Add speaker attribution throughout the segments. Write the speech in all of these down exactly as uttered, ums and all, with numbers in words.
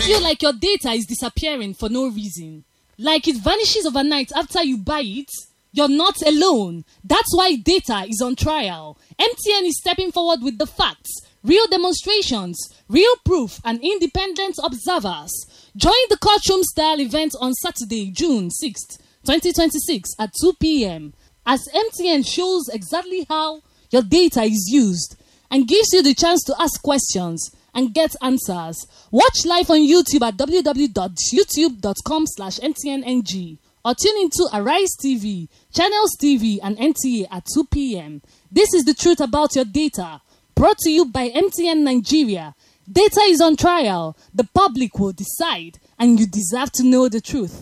Speaker 1: feel like your data is disappearing for no reason, like it vanishes overnight after you buy it? You're not alone. That's why data is on trial. M T N is stepping forward with the facts, real demonstrations, real proof, and independent observers. Join the courtroom style event on Saturday, June sixth, twenty twenty-six at two p.m. as M T N shows exactly how your data is used and gives you the chance to ask questions and get answers. Watch live on YouTube at w w w dot youtube dot com slash m t n n g or tune into Arise T V, Channels T V, and N T A at two p.m. This is the truth about your data. Brought to you by M T N Nigeria. Data is on trial. The public will decide, and you deserve to know the truth.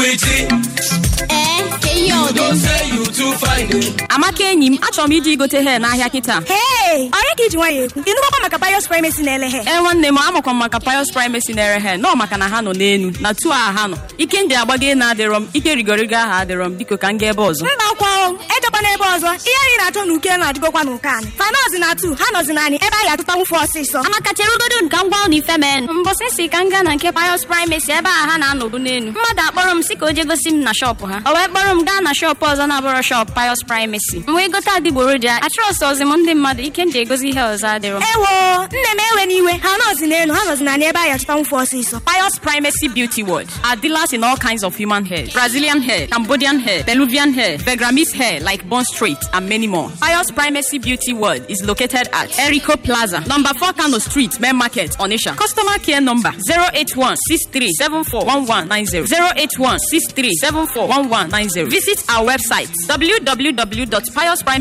Speaker 2: Amaka enyi m achọrọ m iji gote hair n'ahịa kịta.
Speaker 3: Hey, onye ka iji nwa ya ekwu? Ịnụkwakwa maka Pius Primacy na-ele hair?
Speaker 2: Eh nwanne m amakwa maka Pius Primacy na-ere hair. No maka na ha nọ n'enu na tu a ha nọ. Ike ndị agbago na adịrọ m, ike rigorigo aha adịrọ m biko ka m ga ebe ọzọ.
Speaker 3: Mba kwa o, ejekwa n'ebe ọzọ. Ihe anyị na-achọ n'uke na-adịgokwa n'ụka anyị. Fanọzi na tu, ha nọzi naanị ebe anyị atụtanwu fụ ọsịsọ.
Speaker 4: Amaka cherugodo nka ngwa ụlọ ife men. Mbọsị si ka m gaa na nke Pius Primacy ebe a ha na-anọbu n'enu. Mmadụ akpọrọ m si ka o je gosi m na shop ha. O wee kpọrọ m gaa na shop ọzọ na-abụrọ shop Pius Primacy. M wee gote adịgboroja. Achọrọsị ọzọ m ndị mmadụ ike ndị egosi ihe ọzọ adịrọ.
Speaker 3: Ewo, nne m ewe n'iwe. Ha nọzi n'enu, ha nọzi naanị ebe anyị atụtanwu fụ ọsịsọ.
Speaker 2: Pius Primacy Beauty World are dealers in all kinds of human hair. Brazilian hair, Cambodian hair, Peruvian hair, Begramese hair like Bond Street, and many more. Pius Primacy Beauty World is located at Erico Plaza, number four Kano Street, Main Market, Onisha. Customer care number zero eight one six three seven four one one nine zero. zero eight one six three seven four one one nine zero. Visit our website w w w dot pius primacy